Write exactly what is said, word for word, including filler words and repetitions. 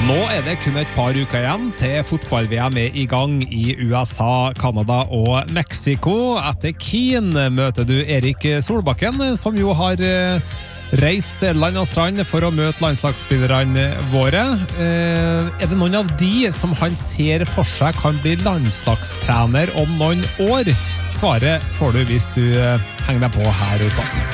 Nå er det kun et par uker igjen til fotball-V M er i gang i U S A, Canada og Mexico. Etter Keane møter du Erik Solbakken, som jo har reist land og strand for å møte landslagsspillerne våre. Er det noen av de som han ser for seg kan bli landslagstrener om noen år? Svaret får du hvis du henger deg på her hos oss.